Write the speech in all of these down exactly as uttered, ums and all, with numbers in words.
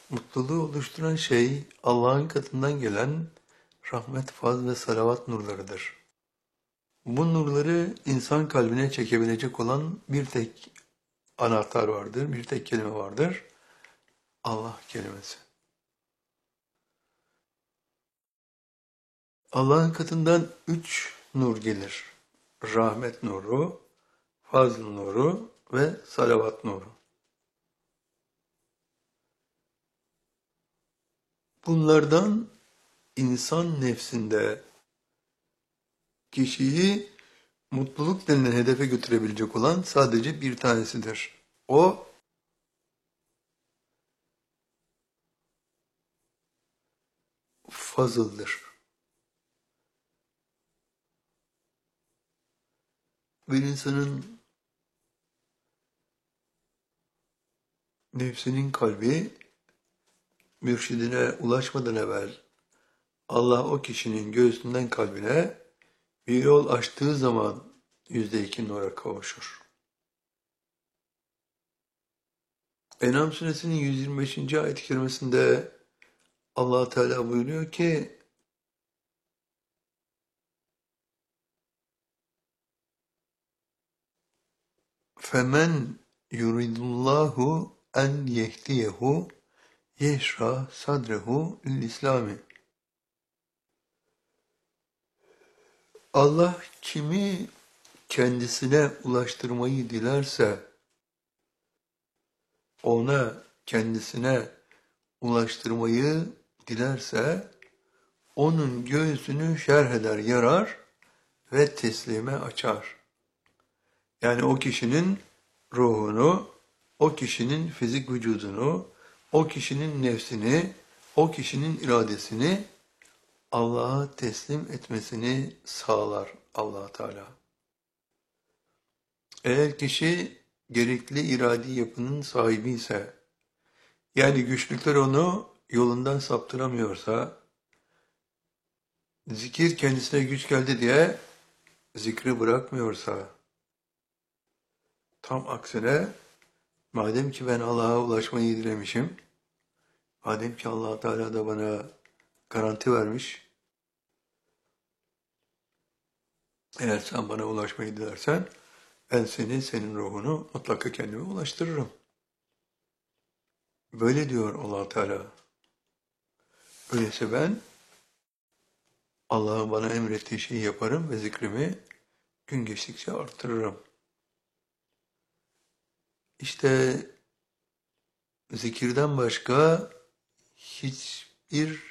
Mutluluğu oluşturan şey Allah'ın katından gelen rahmet, faz ve salavat nurlarıdır. Bu nurları insan kalbine çekebilecek olan bir tek anahtar vardır, bir tek kelime vardır. Allah kelimesi. Allah'ın katından üç nur gelir. Rahmet nuru, fazl nuru ve salavat nuru. Bunlardan insan nefsinde kişiyi mutluluk denilen hedefe götürebilecek olan sadece bir tanesidir. O fazıldır. Bir insanın nefsinin kalbi mürşidine ulaşmadan evvel Allah o kişinin göğsünden kalbine bir yol açtığı zaman yüzde iki nura kavuşur. En'am suresinin yüz yirmi beşinci ayet-i kerimesinde Allah Teala buyuruyor ki فَمَنْ يُرِدُ اللّٰهُ اَنْ يَهْدِيَهُ يَشْرَحْ صَدْرَهُ لِلْإِسْلَامِ. Allah kimi kendisine ulaştırmayı dilerse, ona kendisine ulaştırmayı dilerse, onun göğsünü şerh eder, yarar ve teslime açar. Yani o kişinin ruhunu, o kişinin fizik vücudunu, o kişinin nefsini, o kişinin iradesini Allah'a teslim etmesini sağlar Allah Teala. Eğer kişi gerekli iradi yapının sahibi ise, yani güçlükler onu yolundan saptıramıyorsa, zikir kendisine güç geldi diye zikri bırakmıyorsa, tam aksine, madem ki ben Allah'a ulaşmayı dilemişim, madem ki Allah Teala da bana garanti vermiş, eğer sen bana ulaşmayı dilersen, ben seni, senin ruhunu mutlaka kendime ulaştırırım. Böyle diyor Allah Teala. Öyleyse ben Allah'ın bana emrettiği şeyi yaparım ve zikrimi gün geçtikçe arttırırım. İşte zikirden başka hiçbir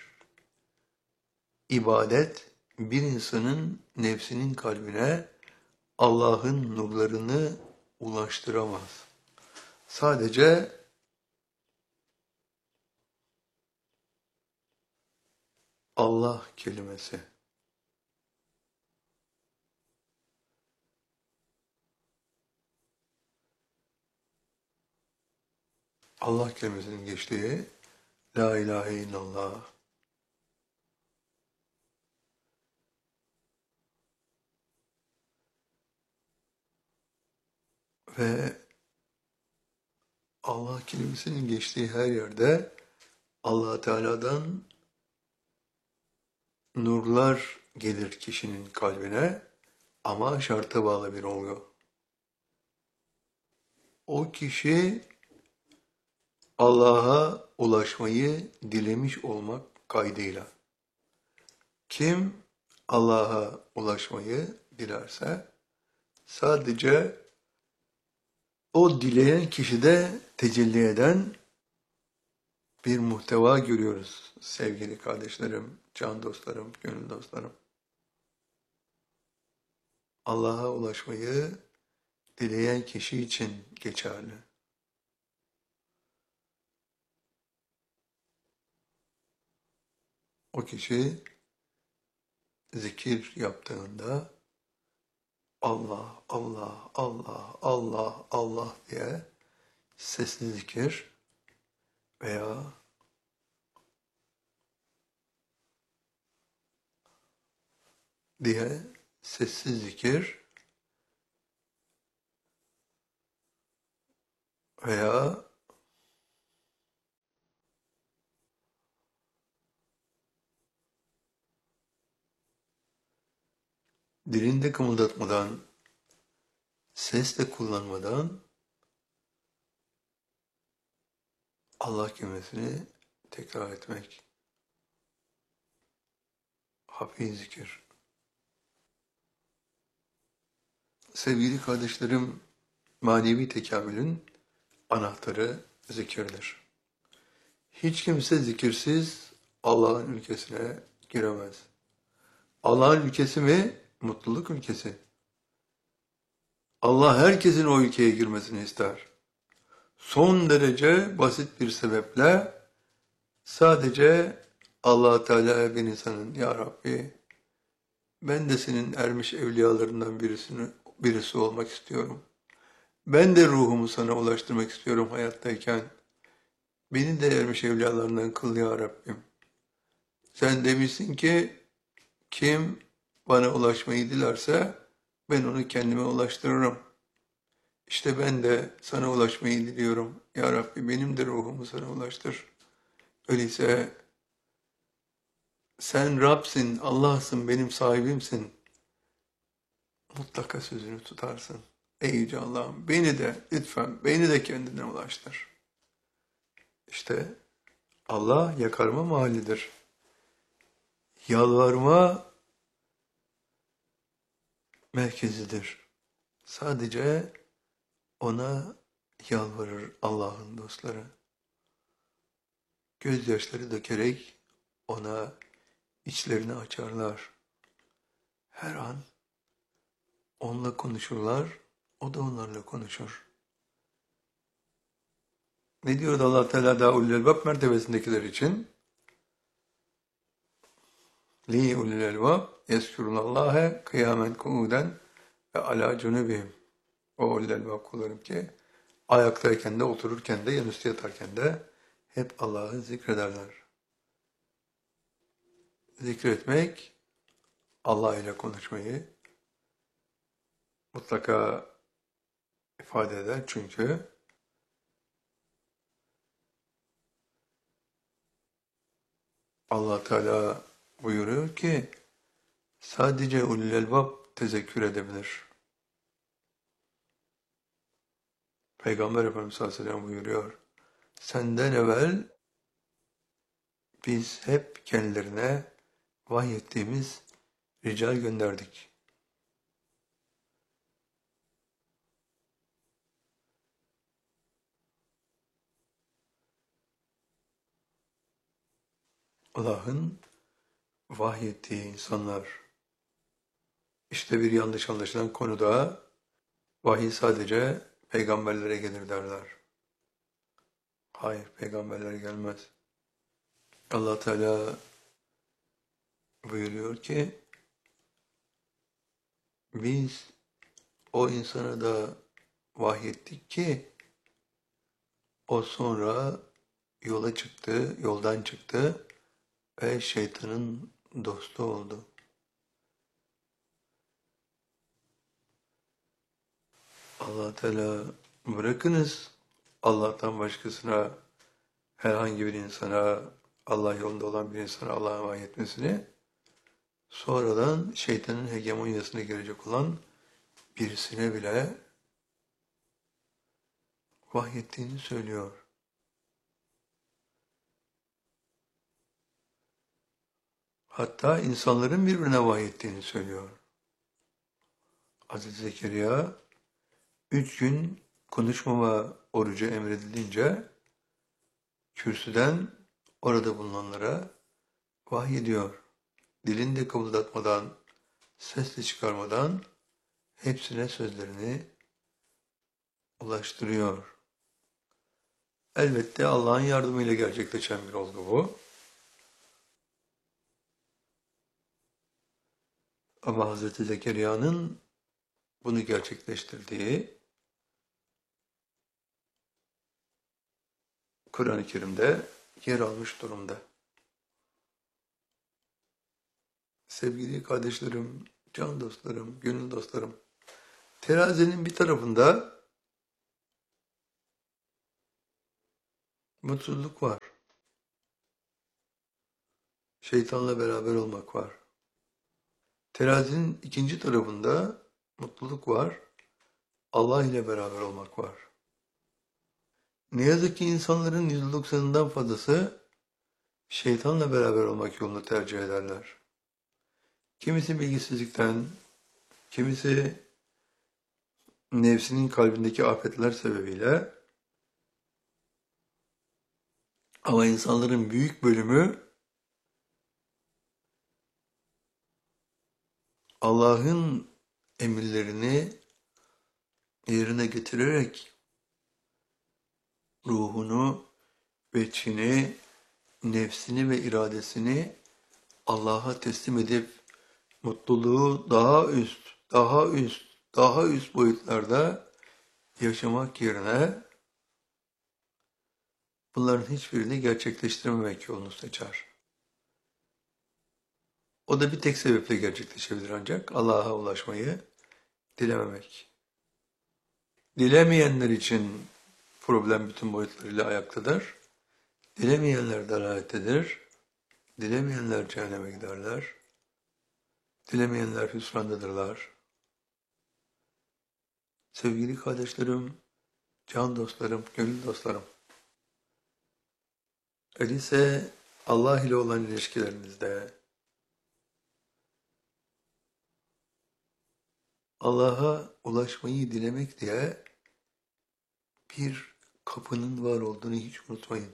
ibadet bir insanın nefsinin kalbine Allah'ın nurlarını ulaştıramaz. Sadece Allah kelimesi. Allah kelimesinin geçtiği La ilahe illallah ve Allah kelimesinin geçtiği her yerde Allah Teala'dan nurlar gelir kişinin kalbine ama şarta bağlı bir oluyor. O kişi Allah'a ulaşmayı dilemiş olmak kaydıyla. Kim Allah'a ulaşmayı dilerse sadece o dileyen kişide tecelli eden bir muhteva görüyoruz sevgili kardeşlerim, can dostlarım, gönül dostlarım. Allah'a ulaşmayı dileyen kişi için geçerli. O kişi zikir yaptığında Allah, Allah, Allah, Allah, Allah diye sesli zikir veya diye sessiz zikir veya dilinde kımıldatmadan, ses de kullanmadan Allah kelimesini tekrar etmek. Hafi zikir. Sevgili kardeşlerim, manevi tekamülün anahtarı zikirdir. Hiç kimse zikirsiz Allah'ın ülkesine giremez. Allah'ın ülkesi mi? Mutluluk ülkesi. Allah herkesin o ülkeye girmesini ister. Son derece basit bir sebeple sadece Allah Teala'ya bir insanın, Ya Rabbi, ben de senin ermiş evliyalarından birisini, birisi olmak istiyorum. Ben de ruhumu sana ulaştırmak istiyorum hayattayken. Beni de ermiş evliyalarından kıl ya Rabbim. Sen demişsin ki kim bana ulaşmayı dilerse ben onu kendime ulaştırırım. İşte ben de sana ulaşmayı diliyorum. Ya Rabbi benim de ruhumu sana ulaştır. Öyleyse sen Rab'sin, Allah'sın, benim sahibimsin. Mutlaka sözünü tutarsın. Ey Yüce Allah'ım beni de lütfen beni de kendine ulaştır. İşte Allah yakarma mahallidir. Yalvarma merkezidir. Sadece ona yalvarır Allah'ın dostları. Gözyaşları dökerek ona içlerini açarlar. Her an onunla konuşurlar, o da onlarla konuşur. Ne diyordu Allah Teala da ulul elbab mertebesindekiler için? Li ulul elbab yezkurullâhe kıyamen kuuden ve alâ cunubihim. O ulul elbab kullarım ki ayaktayken de otururken de yanüstü yatarken de hep Allah'ı zikrederler. Zikretmek Allah ile konuşmayı mutlaka ifade eder çünkü Allah Teala buyuruyor ki sadece ulul elbab tezekkür edebilir. Peygamber Efendimiz sallallahu aleyhi ve sellem buyuruyor. Senden evvel biz hep kendilerine vahyettiğimiz rical gönderdik. Allah'ın vahyettiği insanlar. İşte bir yanlış anlaşılan konuda vahiy sadece peygamberlere gelir derler. Hayır, peygamberlere gelmez. Allah Teala buyuruyor ki biz o insana da vahyettik ki o sonra yola çıktı, yoldan çıktı ve şeytanın dostu oldu. Allah Teala bırakınız Allah'tan başkasına herhangi bir insana, Allah yolunda olan bir insana Allah'a vahyetmesini, sonradan şeytanın hegemonyasına girecek olan birisine bile vahyettiğini söylüyor. Hatta insanların birbirine vahyettiğini söylüyor. Hazreti Zekeriya üç gün konuşmama orucu emredilince kürsüden orada bulunanlara vahyediyor. Dilini de kımıldatmadan, ses de çıkarmadan hepsine sözlerini ulaştırıyor. Elbette Allah'ın yardımıyla gerçekleşen bir olgu bu. Ama Hazreti Zekeriya'nın bunu gerçekleştirdiği Kur'an-ı Kerim'de yer almış durumda. Sevgili kardeşlerim, can dostlarım, gönül dostlarım, terazinin bir tarafında mutsuzluk var. Şeytanla beraber olmak var. Terazinin ikinci tarafında mutluluk var, Allah ile beraber olmak var. Ne yazık ki insanların yüzde doksanından fazlası şeytanla beraber olmak yolunu tercih ederler. Kimisi bilgisizlikten, kimisi nefsinin kalbindeki afetler sebebiyle, ama insanların büyük bölümü Allah'ın emirlerini yerine getirerek ruhunu ve çini, nefsini ve iradesini Allah'a teslim edip mutluluğu daha üst, daha üst, daha üst boyutlarda yaşamak yerine bunların hiçbirini gerçekleştirememek yolunu seçer. O da bir tek sebeple gerçekleşebilir ancak Allah'a ulaşmayı dilememek. Dilemeyenler için problem bütün boyutlarıyla ayaktadır. Dilemeyenler dalalettedir. Dilemeyenler cehenneme giderler. Dilemeyenler hüsrandadırlar. Sevgili kardeşlerim, can dostlarım, gönül dostlarım. Öyleyse Allah ile olan ilişkilerinizde Allah'a ulaşmayı dilemek diye bir kapının var olduğunu hiç unutmayın.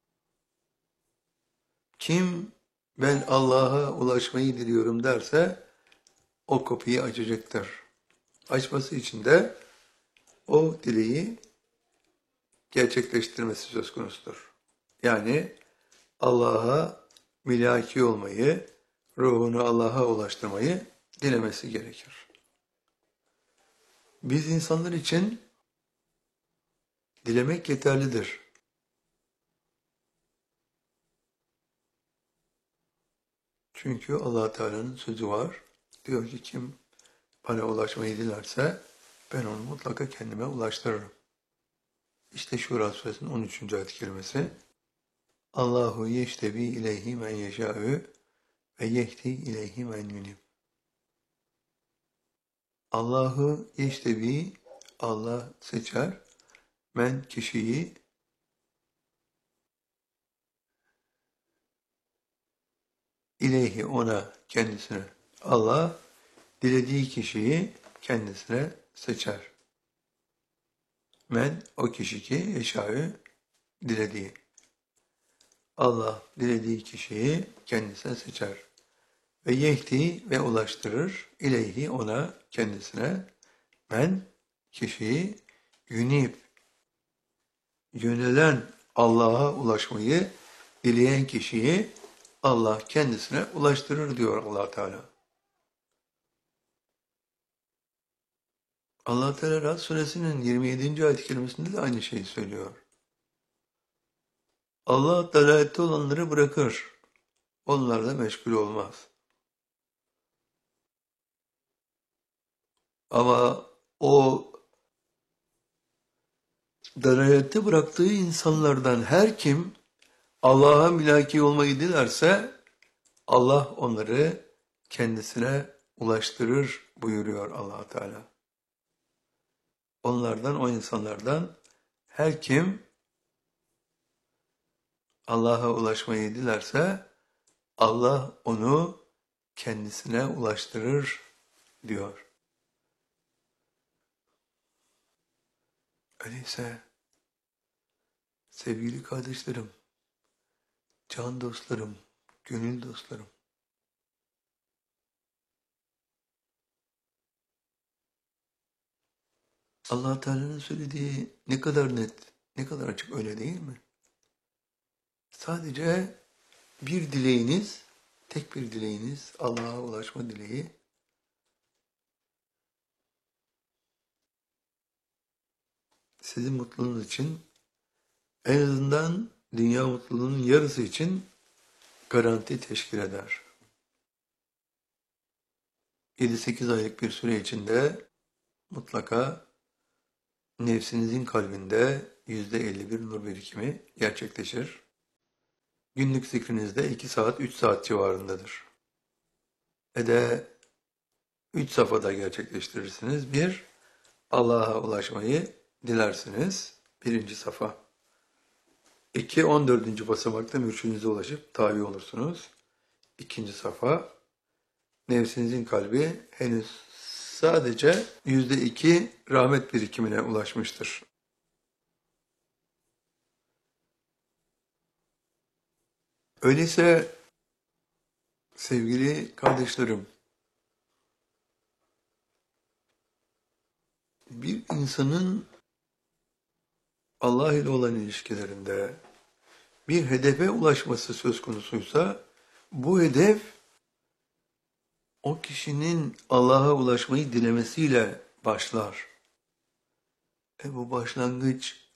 Kim ben Allah'a ulaşmayı diliyorum derse o kapıyı açacaktır. Açması için de o dileği gerçekleştirmesi söz konusudur. Yani Allah'a milaki olmayı, ruhunu Allah'a ulaştırmayı dilemesi gerekir. Biz insanlar için dilemek yeterlidir. Çünkü Allah Teala'nın sözü var. Diyor ki kim bana ulaşmayı dilerse ben onu mutlaka kendime ulaştırırım. İşte Şura Suresinin on üçüncü ayet-i kerimesi. Allahu yeştebi ileyhi men yeşâ'ü ve yehdi ileyhi men yunib. Allahu yeştebi, Allah seçer, men kişiyi, ileyhi ona, kendisine. Allah dilediği kişiyi kendisine seçer. Men o kişi ki yeşâ'ü dilediği. Allah dilediği kişiyi kendisine seçer. Ve yehdi ve ulaştırır ileyhi ona, kendisine. Men kişiyi yunib, yönelen Allah'a ulaşmayı dileyen kişiyi Allah kendisine ulaştırır diyor Allah Teala. Allah Teala Rad Suresinin yirmi yedinci ayet-i kerimesinde de aynı şeyi söylüyor. Allah dalalette olanları bırakır. Onlarla meşgul olmaz. Ama o dalalette bıraktığı insanlardan her kim Allah'a milaki olmayı dilerse Allah onları kendisine ulaştırır buyuruyor Allah Teala. Onlardan, o insanlardan her kim Allah'a ulaşmayı dilerse Allah onu kendisine ulaştırır diyor. Öyleyse sevgili kardeşlerim, can dostlarım, gönül dostlarım, Allah Teala'nın söylediği ne kadar net, ne kadar açık, öyle değil mi? Sadece bir dileğiniz, tek bir dileğiniz, Allah'a ulaşma dileği, sizin mutluluğunuz için, en azından dünya mutluluğunun yarısı için garanti teşkil eder. yedi sekiz aylık bir süre içinde mutlaka nefsinizin kalbinde yüzde elli bir nur birikimi gerçekleşir. Günlük zikrinizde iki saat, üç saat civarındadır. Ve de üç safhada gerçekleştirirsiniz. Bir, Allah'a ulaşmayı dilersiniz. Birinci safa. İki, on dördüncü basamakta mürşidinize ulaşıp tabi olursunuz. İkinci safa, nefsinizin kalbi henüz sadece yüzde iki rahmet birikimine ulaşmıştır. Öyleyse sevgili kardeşlerim, bir insanın Allah ile olan ilişkilerinde bir hedefe ulaşması söz konusuysa, bu hedef o kişinin Allah'a ulaşmayı dilemesiyle başlar. E bu başlangıç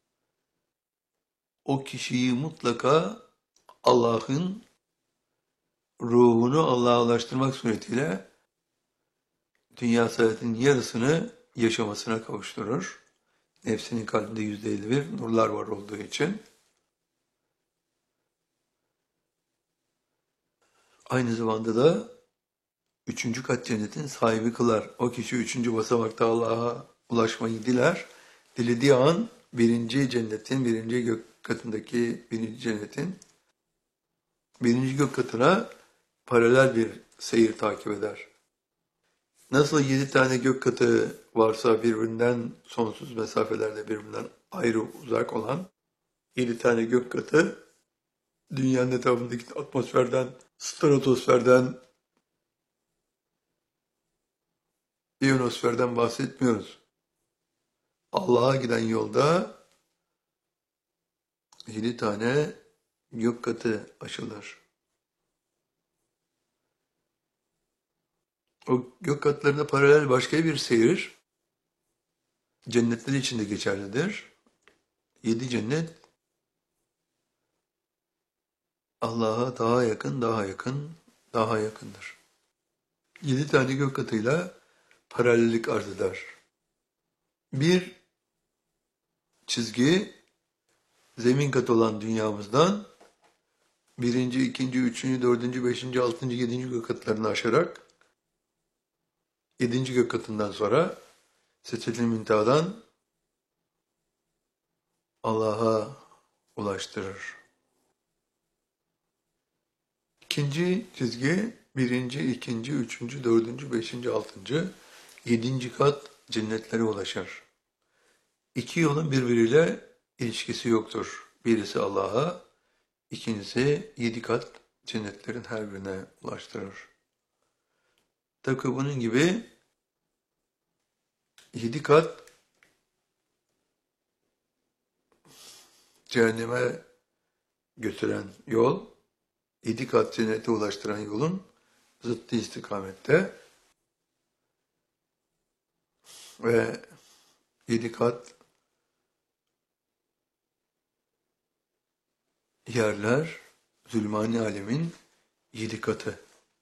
o kişiyi mutlaka Allah'ın ruhunu Allah'a ulaştırmak suretiyle dünya saadetinin yarısını yaşamasına kavuşturur. Nefsinin kalbinde yüzde elli bir nurlar var olduğu için. Aynı zamanda da üçüncü kat cennetin sahibi kılar. O kişi üçüncü basamakta Allah'a ulaşmayı diler. Dilediği an birinci cennetin, birinci gök katındaki birinci cennetin birinci gök katına paralel bir seyir takip eder. Nasıl yedi tane gök katı varsa birbirinden sonsuz mesafelerde birbirinden ayrı uzak olan yedi tane gök katı dünyanın etrafındaki atmosferden, stratosferden, iyonosferden bahsetmiyoruz. Allah'a giden yolda yedi tane gök katı aşılır. O gök katlarına paralel başka bir seyir cennetler için de geçerlidir. Yedi cennet Allah'a daha yakın, daha yakın, daha yakındır. Yedi tane gök katıyla paralellik arz eder. Bir çizgi zemin katı olan dünyamızdan birinci, ikinci, üçüncü, dördüncü, beşinci, altıncı, yedinci gök katlarını aşarak yedinci gök katından sonra Sidratil Münteha'dan Allah'a ulaştırır. İkinci çizgi birinci, ikinci, üçüncü, dördüncü, beşinci, altıncı, yedinci kat cennetlere ulaşır. İki yolun birbiriyle ilişkisi yoktur. Birisi Allah'a, ikincisi yedi kat cennetlerin her birine ulaştırır. Tıpkı bunun gibi yedi kat cehenneme götüren yol, yedi kat cennete ulaştıran yolun zıttı istikamette ve yedi kat yerler zulmani alemin yedi katı.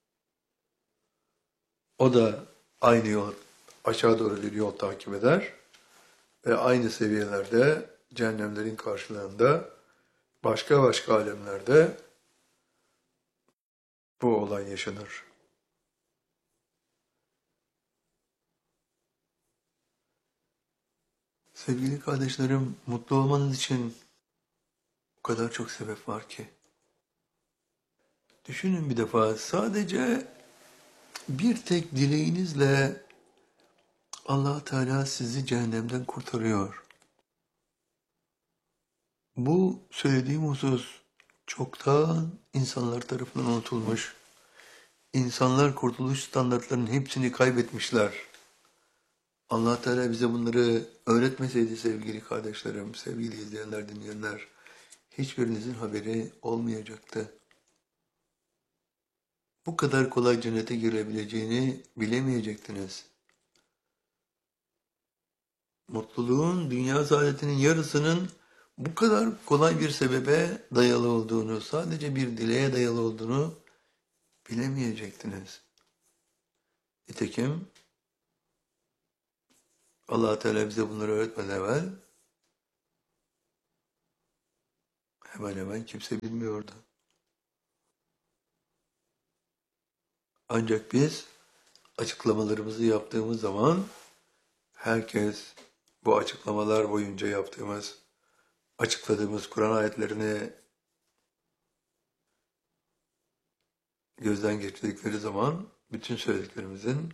O da aynı yol, aşağı doğru bir yol takip eder ve aynı seviyelerde cehennemlerin karşılığında başka başka alemlerde bu olay yaşanır. Sevgili kardeşlerim, mutlu olmanız için o kadar çok sebep var ki. Düşünün bir defa, sadece bir tek dileğinizle Allah Teala sizi cehennemden kurtarıyor. Bu söylediğim husus çoktan insanlar tarafından unutulmuş. İnsanlar kurtuluş standartlarının hepsini kaybetmişler. Allah Teala bize bunları öğretmeseydi sevgili kardeşlerim, sevgili izleyenler, dinleyenler, hiçbirinizin haberi olmayacaktı. Bu kadar kolay cennete girebileceğini bilemeyecektiniz. Mutluluğun, dünya saadetinin yarısının bu kadar kolay bir sebebe dayalı olduğunu, sadece bir dileğe dayalı olduğunu bilemeyecektiniz. Nitekim Allah Teala bize bunları öğretmeden evvel hemen hemen kimse bilmiyordu. Ancak biz açıklamalarımızı yaptığımız zaman herkes bu açıklamalar boyunca yaptığımız, açıkladığımız Kur'an ayetlerini gözden geçirdikleri zaman bütün söylediklerimizin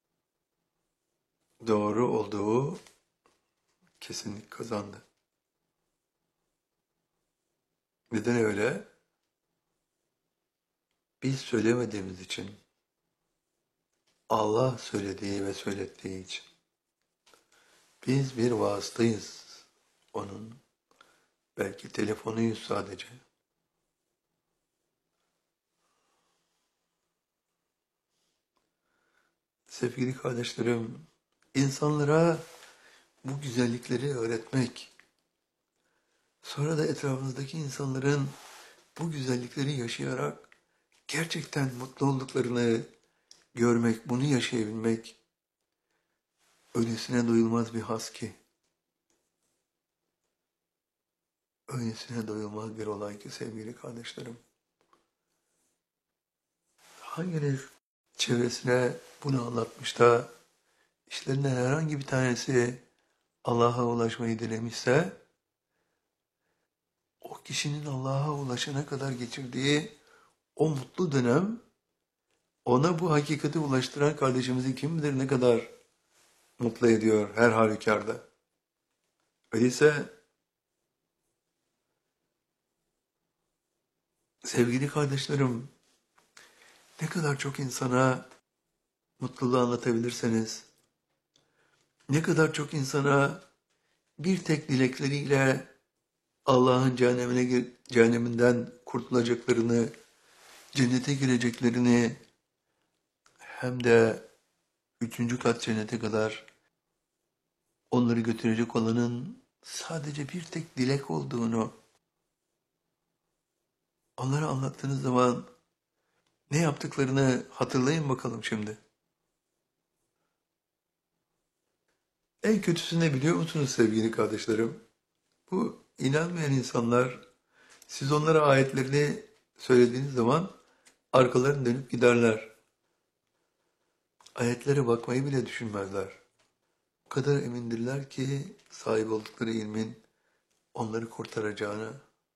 doğru olduğu kesinlik kazandı. Neden öyle? Biz söylemediğimiz için, Allah söylediği ve söylettiği için. Biz bir vasıtayız onun. Belki telefonuyuz sadece. Sevgili kardeşlerim, insanlara bu güzellikleri öğretmek, sonra da etrafınızdaki insanların bu güzellikleri yaşayarak gerçekten mutlu olduklarını görmek, bunu yaşayabilmek öylesine doyulmaz bir haz ki. Öylesine doyulmaz bir olay ki sevgili kardeşlerim. Hanginiz çevresine bunu anlatmış da işlerinden herhangi bir tanesi Allah'a ulaşmayı dilemişse, o kişinin Allah'a ulaşana kadar geçirdiği o mutlu dönem, ona bu hakikati ulaştıran kardeşimizi kim bilir ne kadar mutlu ediyor her halükarda. Öyleyse sevgili kardeşlerim, ne kadar çok insana mutluluğu anlatabilirseniz, ne kadar çok insana bir tek dilekleriyle Allah'ın cehennemine, cehenneminden kurtulacaklarını, cennete gireceklerini, hem de üçüncü kat cennete kadar onları götürecek olanın sadece bir tek dilek olduğunu onlara anlattığınız zaman ne yaptıklarını hatırlayın bakalım şimdi. En kötüsü ne biliyor musunuz sevgili kardeşlerim? Bu inanmayan insanlar, siz onlara ayetlerini söylediğiniz zaman arkalarını dönüp giderler. Ayetlere bakmayı bile düşünmezler. O kadar emindirler ki sahip oldukları ilmin onları kurtaracağını.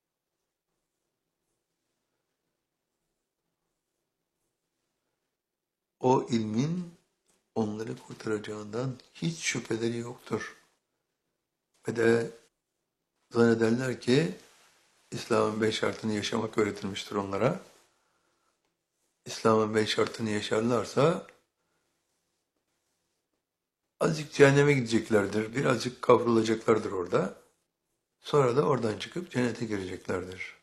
O ilmin onları kurtaracağından hiç şüpheleri yoktur. Ve de zannederler ki İslam'ın beş şartını yaşamak öğretilmiştir onlara. İslam'ın beş şartını yaşarlarsa azıcık cehenneme gideceklerdir, birazcık kavrulacaklardır orada. Sonra da oradan çıkıp cennete gireceklerdir.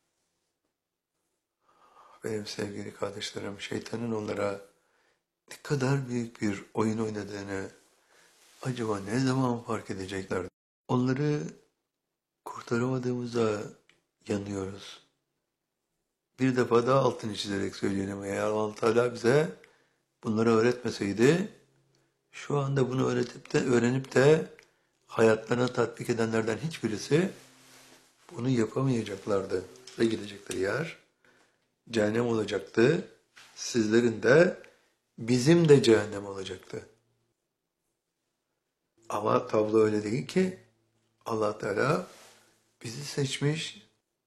Benim sevgili kardeşlerim, şeytanın onlara ne kadar büyük bir oyun oynadığını acaba ne zaman fark edecekler? Onları kurtaramadığımıza yanıyoruz. Bir defa daha altını çizerek söyleyelim. Eğer Allah Teala bize bunları öğretmeseydi, şu anda bunu öğretip de öğrenip de hayatlarına tatbik edenlerden hiçbirisi bunu yapamayacaklardı. Ve gidecekleri yer cehennem olacaktı. Sizlerin de bizim de cehennem olacaktı. Ama tablo öyle değil ki. Allah Teala bizi seçmiş.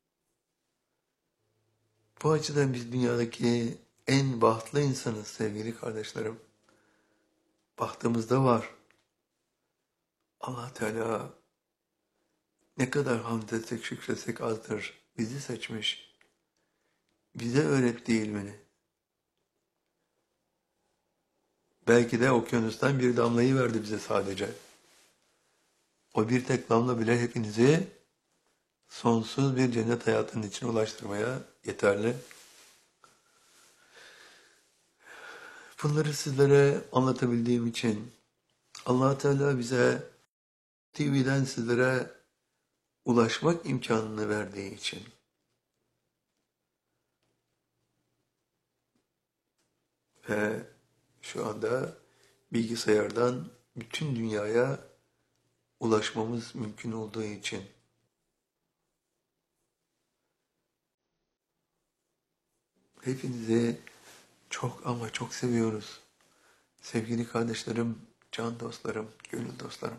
Bu açıdan biz dünyadaki en bahtlı insanız sevgili kardeşlerim. Bahtımızda var. Allah Teala ne kadar hamd etsek şükretsek azdır. Bizi seçmiş. Bize öğrettiği ilmini. Belki de okyanustan bir damlayı verdi bize sadece. O bir tek damla bile hepinizi sonsuz bir cennet hayatının içine ulaştırmaya yeterli. Bunları sizlere anlatabildiğim için Allah Teala bize T V'den sizlere ulaşmak imkanını verdiği için ve şu anda bilgisayardan bütün dünyaya ulaşmamız mümkün olduğu için hepinizi çok ama çok seviyoruz. Sevgili kardeşlerim, can dostlarım, gönül dostlarım.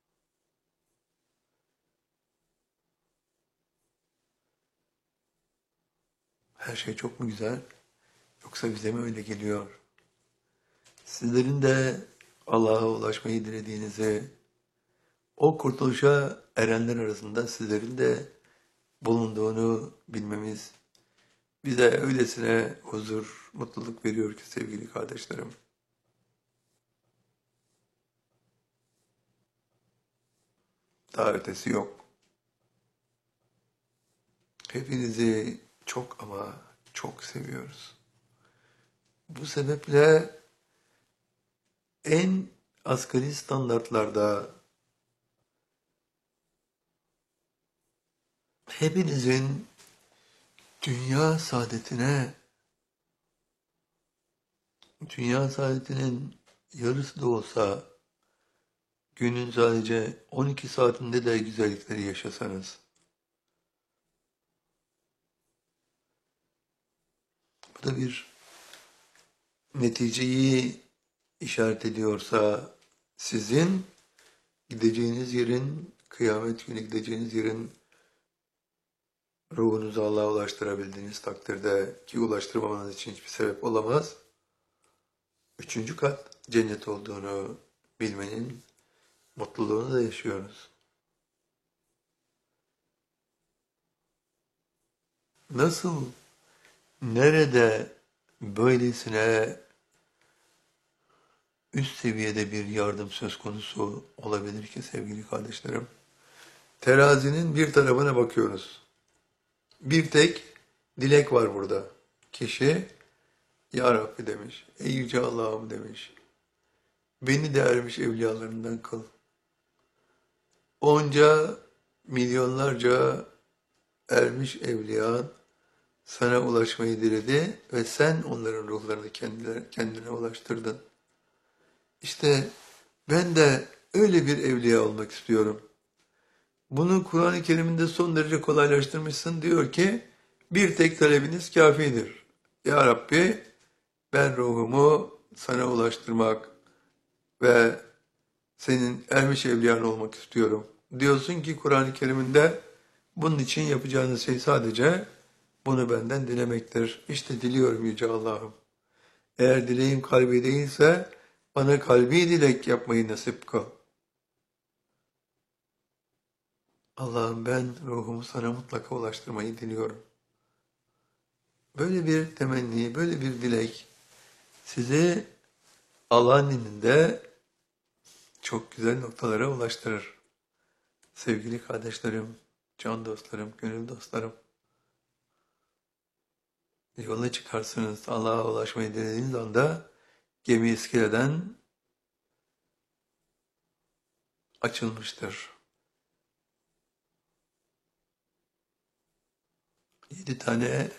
Her şey çok mu güzel? Yoksa bize mi öyle geliyor? Sizlerin de Allah'a ulaşmayı dilediğinizi, o kurtuluşa erenler arasında sizlerin de bulunduğunu bilmemiz bize öylesine huzur, mutluluk veriyor ki sevgili kardeşlerim. Daha ötesi yok. Hepinizi çok ama çok seviyoruz. Bu sebeple en asgari standartlarda hepinizin dünya saadetine, dünya saadetinin yarısı da olsa günün sadece on iki saatinde de güzellikleri yaşasanız, bu da bir neticeyi işaret ediyorsa sizin gideceğiniz yerin, kıyamet günü gideceğiniz yerin ruhunuzu Allah'a ulaştırabildiğiniz takdirde, ki ulaştırmamanız için hiçbir sebep olamaz, üçüncü kat cennet olduğunu bilmenin mutluluğunu da yaşıyoruz. Nasıl, nerede böylesine üst seviyede bir yardım söz konusu olabilir ki sevgili kardeşlerim? Terazinin bir tarafına bakıyoruz. Bir tek dilek var burada. Kişi, Ya Rabbi demiş, ey yüce Allah'ım demiş, beni de ermiş evliyalarından kıl. Onca, milyonlarca ermiş evliyan sana ulaşmayı diledi ve sen onların ruhlarını kendine, kendine ulaştırdın. İşte ben de öyle bir evliya olmak istiyorum. Bunu Kur'an-ı Kerim'inde son derece kolaylaştırmışsın. Diyor ki bir tek talebiniz kafidir. Ya Rabbi ben ruhumu sana ulaştırmak ve senin ermiş evliyan olmak istiyorum. Diyorsun ki Kur'an-ı Kerim'inde bunun için yapacağınız şey sadece bunu benden dilemektir. İşte diliyorum Yüce Allah'ım. Eğer dileğim kalbi değilse bana kalbi dilek yapmayı nasip kıl. Allah'ım ben ruhumu sana mutlaka ulaştırmayı diliyorum. Böyle bir temenni, böyle bir dilek sizi Allah'ın indinde çok güzel noktalara ulaştırır. Sevgili kardeşlerim, can dostlarım, gönül dostlarım. Yola çıkarsınız. Allah'a ulaşmayı dilediğiniz anda gemi iskeleden açılmıştır. Yedi tane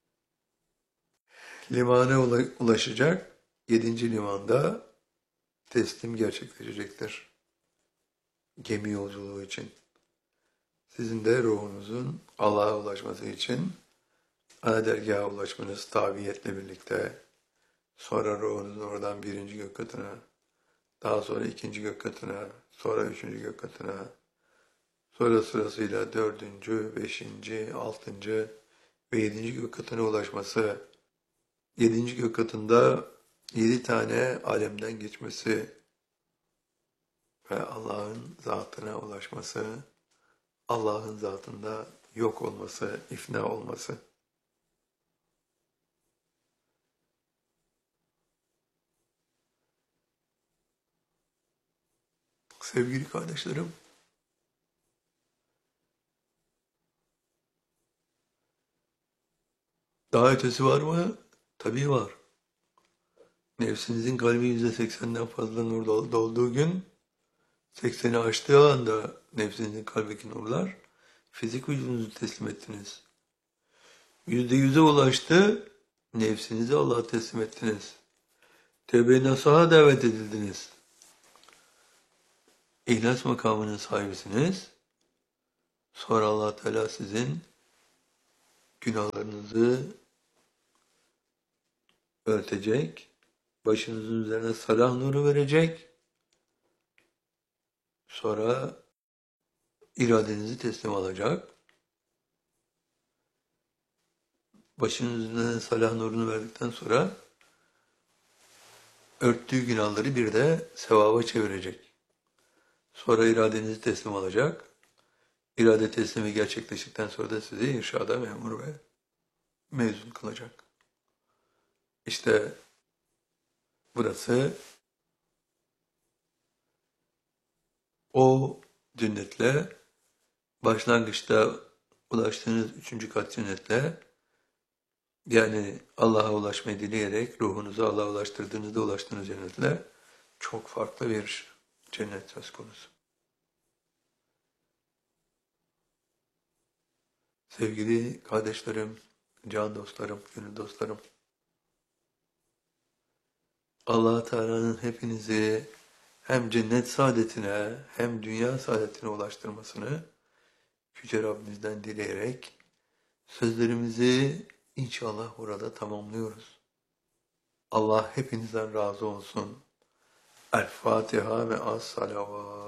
limana ulaşacak. Yedinci limanda teslim gerçekleşecektir. Gemi yolculuğu için. Sizin de ruhunuzun Allah'a ulaşması için ana dergaha ulaşmanız tabiyetle birlikte, sonra ruhunuzun oradan birinci gök katına, daha sonra ikinci gök katına, sonra üçüncü gök katına, sonra sırasıyla dördüncü, beşinci, altıncı ve yedinci gök katına ulaşması, yedinci gök katında yedi tane alemden geçmesi ve Allah'ın zatına ulaşması, Allah'ın zatında yok olması, ifna olması. Sevgili kardeşlerim, daha ötesi var mı? Tabii var. Nefsinizin kalbi yüzde seksenden fazla nur dolduğu gün, sekseni aştığı anda nefsinizin kalbindeki nurlar, fizik vücudunuzu teslim ettiniz. Yüzde yüze ulaştı, nefsinizi Allah'a teslim ettiniz. Tevbe-i nasuha davet edildiniz. İhlas makamının sahibisiniz. Sonra Allah Teala sizin günahlarınızı örtecek başınızın üzerine salah nuru verecek, sonra iradenizi teslim alacak. Başınızın üzerine salah nurunu verdikten sonra örttüğü günahları bir de sevaba çevirecek. Sonra iradenizi teslim alacak. İrade teslimi gerçekleştikten sonra da sizi irşada memur ve mezun kılacak. İşte burası o cünnetle, başlangıçta ulaştığınız üçüncü kat cünnetle, yani Allah'a ulaşmayı dileyerek ruhunuzu Allah'a ulaştırdığınızda ulaştığınız cennetle çok farklı bir cennet söz konusu. Sevgili kardeşlerim, can dostlarım, gönül dostlarım, Allah Teala'nın hepinizi hem cennet saadetine hem dünya saadetine ulaştırmasını Yüce Rabbimizden dileyerek sözlerimizi inşallah burada tamamlıyoruz. Allah hepinizden razı olsun. El Fatiha ve as salavat.